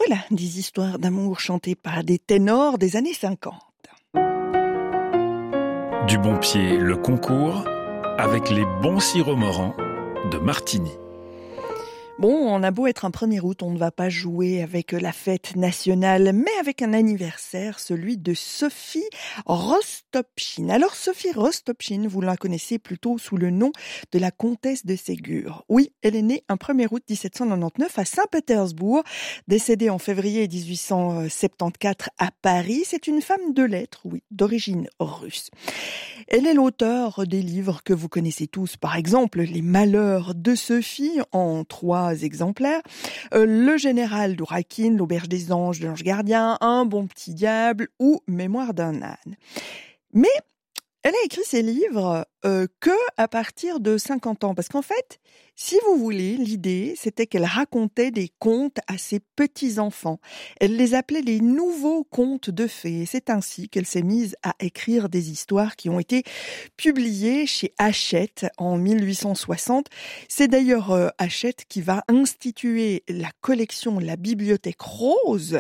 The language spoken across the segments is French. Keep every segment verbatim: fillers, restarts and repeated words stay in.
Voilà, des histoires d'amour chantées par des ténors des années cinquante. Du bon pied, le concours, avec les bons siromorants de Martigny. Bon, on a beau être un premier août, on ne va pas jouer avec la fête nationale, mais avec un anniversaire, celui de Sophie Rostopchine. Alors, Sophie Rostopchine, vous la connaissez plutôt sous le nom de la comtesse de Ségur. Oui, elle est née un premier août dix-sept cent quatre-vingt-dix-neuf à Saint-Pétersbourg, décédée en février dix-huit cent soixante-quatorze à Paris. C'est une femme de lettres, oui, d'origine russe. Elle est l'auteure des livres que vous connaissez tous, par exemple, Les Malheurs de Sophie, en trois exemplaires, euh, Le Général d'Ourakine, L'Auberge des Anges de l'Ange Gardien, Un bon petit diable ou Mémoire d'un âne. Mais elle a écrit ses livres euh, que à partir de cinquante ans, parce qu'en fait, si vous voulez, l'idée, c'était qu'elle racontait des contes à ses petits-enfants. Elle les appelait les nouveaux contes de fées. Et c'est ainsi qu'elle s'est mise à écrire des histoires qui ont été publiées chez Hachette en mille huit cent soixante. C'est d'ailleurs euh, Hachette qui va instituer la collection, la bibliothèque rose,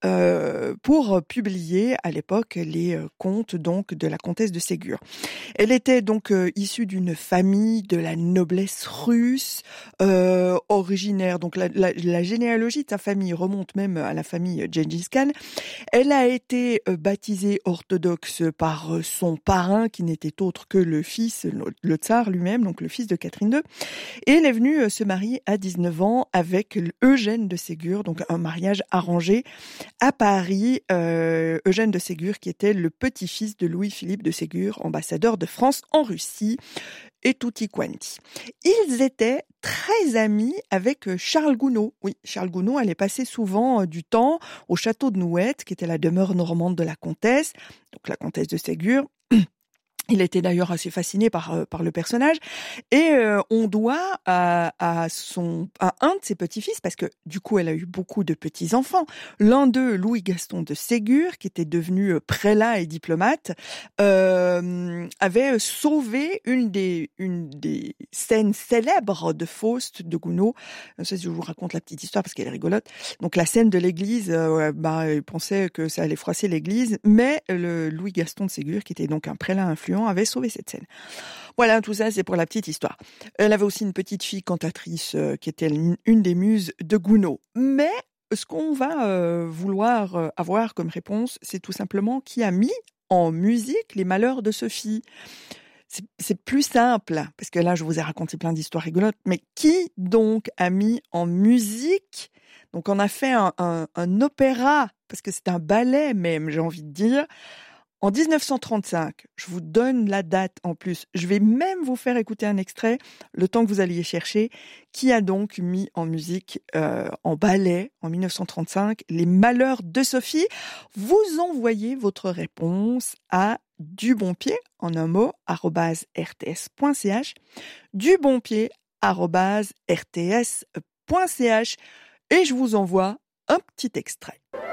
euh, pour publier à l'époque les euh, contes donc de la comtesse de Ségur. Elle était donc euh, issue d'une famille de la noblesse russe, euh, originaire. Donc la, la, la généalogie de sa famille remonte même à la famille Gengis Khan. Elle a été euh, baptisée orthodoxe par euh, son parrain, qui n'était autre que le fils, le, le tsar lui-même, donc le fils de Catherine deux. Et elle est venue euh, se marier à dix-neuf ans avec Eugène de Ségur, donc un mariage arrangé à Paris. Euh, Eugène de Ségur, qui était le petit-fils de Louis-Philippe de Ségur, ambassadeur de France en Russie, et tutti quanti. Ils étaient très amis avec Charles Gounod. Oui, Charles Gounod allait passer souvent du temps au château de Nouette, qui était la demeure normande de la comtesse, donc la comtesse de Ségur. Il était d'ailleurs assez fasciné par par le personnage, et euh, on doit à, à son à un de ses petits-fils, parce que du coup elle a eu beaucoup de petits enfants. L'un d'eux, Louis Gaston de Ségur, qui était devenu prélat et diplomate, euh, avait sauvé une des une des scènes célèbres de Faust de Gounod. Je sais si je vous raconte la petite histoire parce qu'elle est rigolote. Donc la scène de l'église, euh, bah il pensait que ça allait froisser l'église, mais le Louis Gaston de Ségur, qui était donc un prélat influent, avait sauvé cette scène. Voilà, tout ça, c'est pour la petite histoire. Elle avait aussi une petite fille cantatrice euh, qui était une, une des muses de Gounod. Mais ce qu'on va euh, vouloir euh, avoir comme réponse, c'est tout simplement qui a mis en musique Les Malheurs de Sophie. C'est, c'est plus simple, parce que là, je vous ai raconté plein d'histoires rigolotes, mais qui donc a mis en musique? Donc, on a fait un, un, un opéra, parce que c'est un ballet même, j'ai envie de dire. En dix-neuf cent trente-cinq, je vous donne la date en plus. Je vais même vous faire écouter un extrait, le temps que vous alliez chercher, qui a donc mis en musique, euh, en ballet, en dix-neuf cent trente-cinq, Les Malheurs de Sophie. Vous envoyez votre réponse à dubonpied, en un mot, arobase r t s point c h, dubonpied, arobase r t s point c h, et je vous envoie un petit extrait.